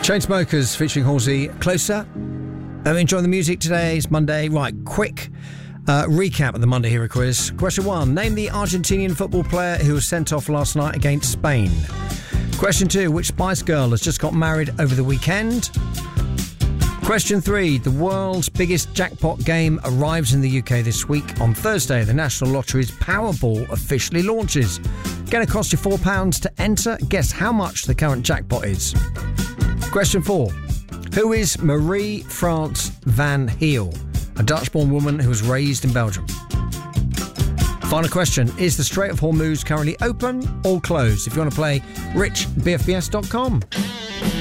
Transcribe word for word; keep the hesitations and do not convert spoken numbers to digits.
Chainsmokers featuring Halsey, Closer. Let me enjoy the music today. It's Monday. Right, quick uh, recap of the Monday Hero Quiz. Question one. Name the Argentinian football player who was sent off last night against Spain. Question two. Which Spice Girl has just got married over the weekend? Question three. The world's biggest jackpot game arrives in the U K this week. On Thursday, the National Lottery's Powerball officially launches. Going to cost you four pounds to enter. Guess how much the current jackpot is. Question four. Who is Marie France van Heel, a Dutch-born woman who was raised in Belgium? Final question. Is the Strait of Hormuz currently open or closed? If you want to play, rich b f b s dot com.